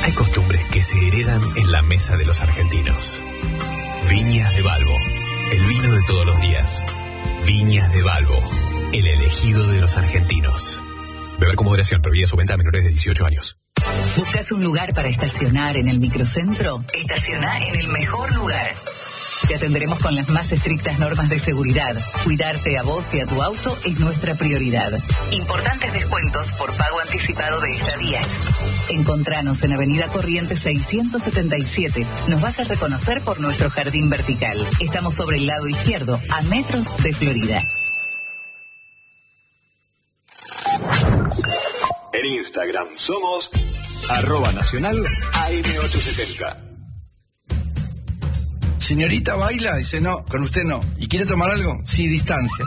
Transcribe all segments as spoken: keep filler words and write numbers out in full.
Hay costumbres que se heredan en la mesa de los argentinos. Viñas de Balbo, el vino de todos los días. Viñas de Balbo, el elegido de los argentinos. Beber con moderación, prohibida su venta a menores de dieciocho años. ¿Buscas un lugar para estacionar en el microcentro? Estaciona en el mejor lugar. Te atenderemos con las más estrictas normas de seguridad. Cuidarte a vos y a tu auto es nuestra prioridad. Importantes descuentos por pago anticipado de estadías. Encontranos en Avenida Corrientes seiscientos setenta y siete. Nos vas a reconocer por nuestro jardín vertical. Estamos sobre el lado izquierdo, a metros de Florida. En Instagram somos arroba nacional A M ochocientos setenta. Señorita, ¿baila? Dice, no, con usted no. ¿Y quiere tomar algo? Sí, distancia.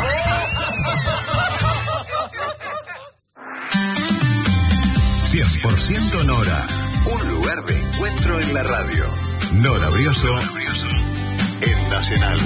cien por ciento Nora, un lugar de encuentro en la radio. Nora Brioso, Nora Brioso. En Nacional.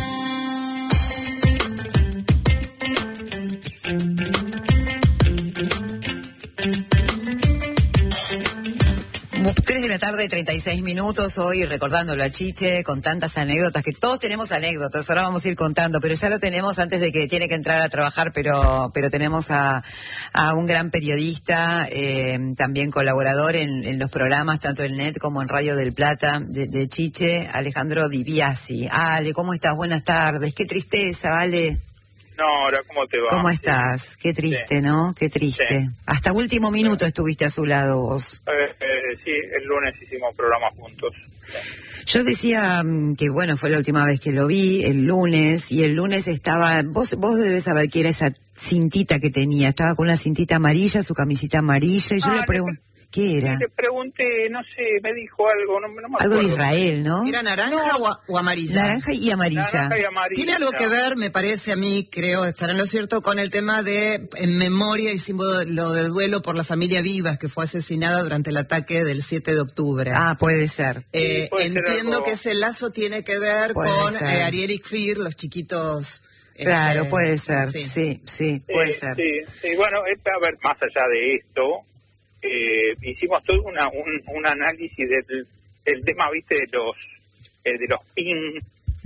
tres de la tarde, treinta y seis minutos, hoy recordándolo a Chiche con tantas anécdotas, que todos tenemos anécdotas, ahora vamos a ir contando, pero ya lo tenemos antes de que tiene que entrar a trabajar, pero pero tenemos a, a un gran periodista, eh, también colaborador en, en los programas, tanto en Net como en Radio del Plata, de, de Chiche, Alejandro Di Biasi. Ale, ¿cómo estás? Buenas tardes, qué tristeza, Ale. Nora, ¿cómo te va? ¿Cómo estás? Qué triste, sí. ¿no? Qué triste. Sí. Hasta último minuto estuviste a su lado vos. Eh, eh, sí, el lunes hicimos programa juntos. Sí. Yo decía um, que, bueno, fue la última vez que lo vi, el lunes, y el lunes estaba... Vos vos debes saber qué era esa cintita que tenía. Estaba con una cintita amarilla, su camisita amarilla, y yo ah, le pregunté... ¿Qué era? Le pregunté, no sé, me dijo algo, no, no me Algo acuerdo. de Israel, ¿no? ¿Era naranja no. o, o amarilla? Naranja y amarilla. Naranja y amarilla. Tiene algo que ver, me parece a mí, creo estar en lo cierto, con el tema de en memoria y símbolo de duelo por la familia Vivas, que fue asesinada durante el ataque del siete de octubre. Ah, puede ser. Eh, sí, puede entiendo ser que ese lazo tiene que ver puede con ser. eh, Ariel y Kfir, los chiquitos... Claro, este, puede ser, sí, sí, sí, puede sí, ser. Sí, sí, bueno, a ver, más allá de esto, eh, hicimos todo una, un, un análisis del, del tema, viste, de los eh, de los pins,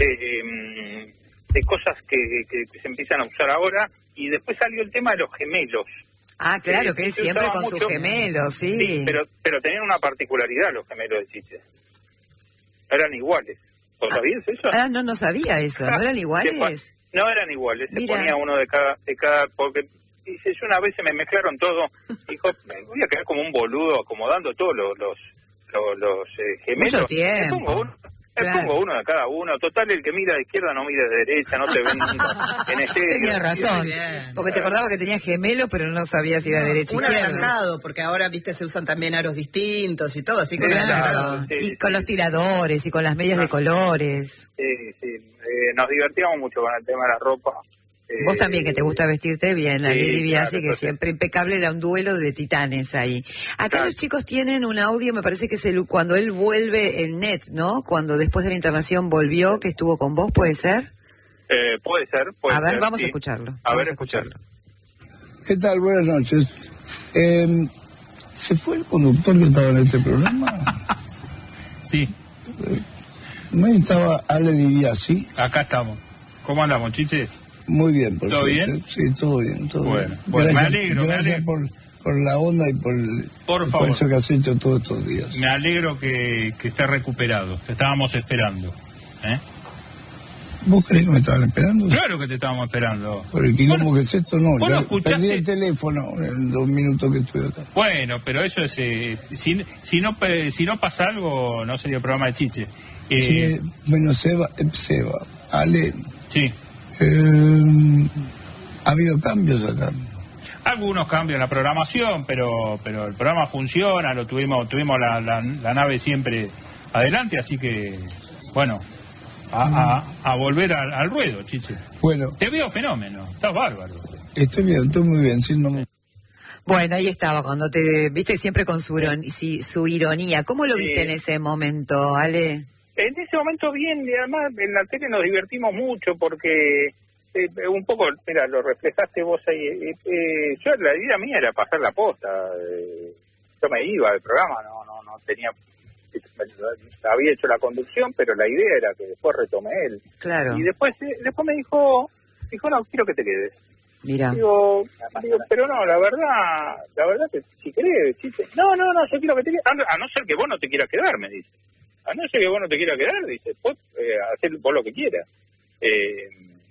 de, de cosas que, que, que se empiezan a usar ahora, y después salió el tema de los gemelos. Ah, claro, eh, que él se siempre usaba con mucho, sus gemelos, sí. Sí, pero, pero tenían una particularidad los gemelos de Chiche. Eran iguales. ¿Vos ah, sabías eso? Ah, no, no sabía eso. ¿No eran iguales? No eran iguales, se Mira. ponía uno de cada, de cada, porque dice, yo una vez se me mezclaron todo, dijo, me voy a quedar como un boludo acomodando todos los, los, los, los eh, gemelos. Mucho tiempo. Me pongo uno, me Claro. pongo uno de cada uno, total el que mira de izquierda no mira de derecha, no te ven en este. Tenía razón, bien. porque te acordaba que tenía gemelos, pero no sabía si era derecha o Un izquierda. adelantado, porque ahora, viste, se usan también aros distintos y todo, así que un Claro, adelantado. Sí, y sí, con sí. los tiradores y con las medias Ah. de colores. Sí, sí, eh, nos divertíamos mucho con el tema de la ropa. Eh, Vos también, que te gusta vestirte bien, la sí, Lili Biasi, claro, que entonces- siempre impecable, era un duelo de titanes ahí. Acá Claro. los chicos tienen un audio, me parece que es el, cuando él vuelve en Net, ¿no? Cuando después de la internación volvió, que estuvo con vos, ¿puede ser? Eh, puede ser, puede A ver, ser, vamos sí. a escucharlo. A Vamos ver, escucharlo. ¿Qué tal? Buenas noches. Eh, ¿Se fue el conductor que estaba en este programa? Sí, ¿No estaba Ale Di Biasi? acá estamos. ¿Cómo andamos, Chiche? Muy bien, por ¿Todo suerte. bien? Sí, todo bien, todo Bueno, bien. bueno, me Gracias- alegro, me Gracias alegro. por, por la onda y por el Por esfuerzo favor. que has hecho todos estos días. Me alegro que, que esté recuperado. Te estábamos esperando. ¿Eh? ¿Vos creés que me estaban esperando? Claro que te estábamos esperando. Por el quilombo Bueno, que es esto, no. vos Ya no escuchaste. perdí el teléfono en dos minutos que estuve acá. Bueno, pero eso es... eh, si, si, no, pe- si no pasa algo, no sería programa de Chiche. Eh, Sí, bueno, Seba, eh, Seba, Ale, sí. eh, ha habido cambios acá. Algunos cambios en la programación, pero pero el programa funciona, lo tuvimos tuvimos la, la, la nave siempre adelante, así que, bueno, a, a, a volver al, al ruedo, Chiche. Bueno, Te veo fenómeno, estás bárbaro. estoy bien, estoy muy bien, sí, no me- Bueno, ahí estaba, cuando te viste siempre con su, iron- sí, su ironía. ¿Cómo lo viste Sí. en ese momento, Ale? En ese momento bien, y además en la tele nos divertimos mucho porque eh, un poco, mira, lo reflejaste vos ahí. Eh, eh, yo, la idea mía era pasar la posta. Eh, yo me iba del programa, no no no tenía, había hecho la conducción, pero la idea era que después retome él. Claro. Y después, después me dijo, dijo, no, quiero que te quedes. Mira. Digo, digo, pero no, la verdad, la verdad que si querés, decite. No, no, no, yo quiero que te quedes, a, a no ser que vos no te quieras quedar, me dice. A no ser que vos no te quieras quedar, dice, vos eh, hacer vos lo que quieras. Eh,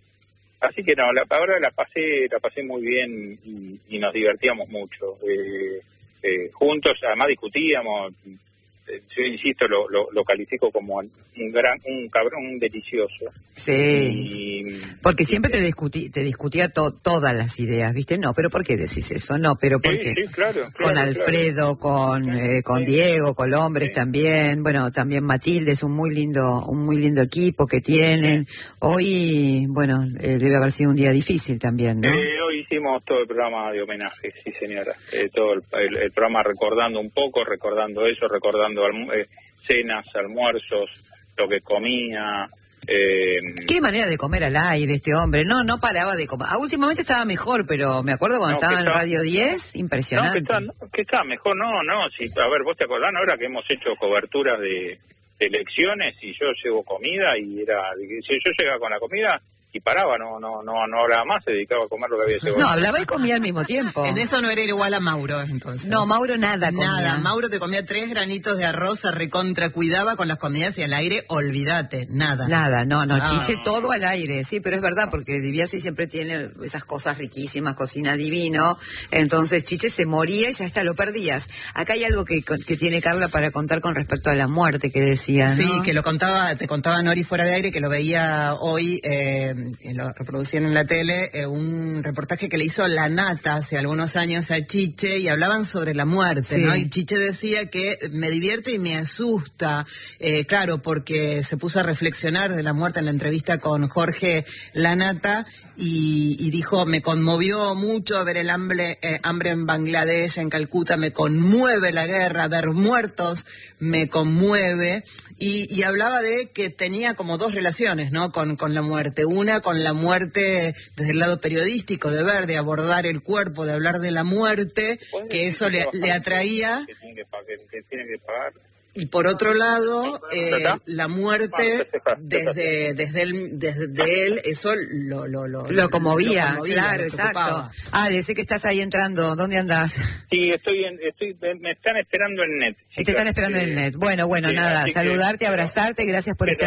así que no, la ahora la pasé, la pasé muy bien y, y nos divertíamos mucho. Eh, eh, juntos, además discutíamos. Yo insisto, lo, lo, lo califico como un gran, un cabrón, un delicioso. Sí, y, porque siempre te discutí, te discutía to, todas las ideas, ¿viste? No, pero ¿por qué decís eso? No, pero porque sí, sí, claro, claro, con Alfredo, claro. con eh, con Diego, Colombres sí. también, bueno, también Matilde es un muy lindo, un muy lindo equipo que tienen. Hoy, bueno, eh, debe haber sido un día difícil también, ¿no? Eh, hoy hicimos todo el programa de homenaje, sí señora, eh, todo el, el, el programa recordando un poco, recordando eso, recordando alm eh, cenas, almuerzos, lo que comía. Eh, Qué manera de comer al aire este hombre, no no paraba de comer. Ah, últimamente estaba mejor, pero me acuerdo cuando no, estaba en está, Radio diez, impresionante. No, que está, no, que está mejor, no, no, si, a ver, vos te acordás ahora que hemos hecho coberturas de, de elecciones y yo llevo comida y era, si yo llegaba con la comida y paraba, no no no no hablaba más, se dedicaba a comer lo que había hecho. No, hablaba y comía al mismo tiempo. En eso no era igual a Mauro, entonces. No, Mauro nada comía. Nada, Mauro te comía tres granitos de arroz, se recontra cuidaba con las comidas y al aire, olvídate, nada. Nada, no, no, ah. Chiche todo al aire, sí, pero es verdad, porque Diviasi siempre tiene esas cosas riquísimas, cocina divino, entonces Chiche se moría y ya está, lo perdías. Acá hay algo que, que tiene Carla para contar con respecto a la muerte que decía, ¿no? Sí, que lo contaba, te contaba Nori fuera de aire, que lo veía hoy, eh, lo reproducían en la tele, eh, un reportaje que le hizo La Nata hace algunos años a Chiche y hablaban sobre la muerte, sí. ¿no? Y Chiche decía que me divierte y me asusta, eh, claro, porque se puso a reflexionar de la muerte en la entrevista con Jorge La Nata y, y dijo, me conmovió mucho ver el hambre, eh, hambre en Bangladesh, en Calcuta, me conmueve la guerra, ver muertos, me conmueve. Y, y hablaba de que tenía como dos relaciones, ¿no? Con, con la muerte. Una con la muerte desde el lado periodístico, de ver, de abordar el cuerpo, de hablar de la muerte, que eso le, le atraía. Que tiene que, que, que, tiene que pagar. Y por otro lado, eh, la muerte desde desde él, desde él eso lo lo lo, lo conmovía, lo conmovía, claro, lo exacto. Ah, le sé que estás ahí entrando. ¿Dónde andás? Sí, estoy en, estoy me están esperando en net. Te están esperando en el net. Bueno, bueno, sí, nada, saludarte, que, abrazarte, gracias por estar